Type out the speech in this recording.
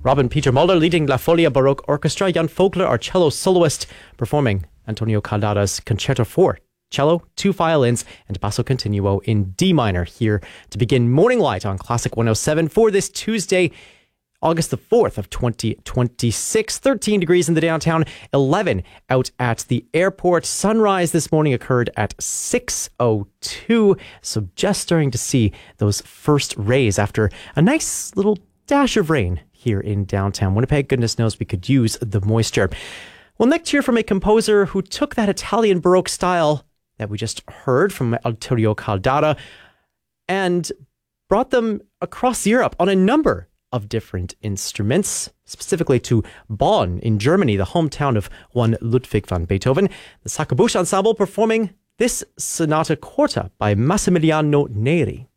Robin Peter Muller leading La Folia Baroque Orchestra. Jan Vogler, our cello soloist, performing Antonio Caldara's Concerto for cello, 2 violins, and basso continuo in D minor here to begin Morning Light on Classic 107 for this Tuesday, August the 4th of 2026. 13 degrees in the downtown, 11 out at the airport. Sunrise this morning occurred at 6:02, so just starting to see those first rays after a nice little dash of rain here in downtown Winnipeg. Goodness knows we could use the moisture. Well, next hear from a composer who took that Italian Baroque style that we just heard from Antonio Caldara and brought them across Europe on a number of different instruments, specifically to Bonn in Germany, the hometown of one Ludwig van Beethoven. The Saccobuche Ensemble performing this Sonata Corta by Massimiliano Neri.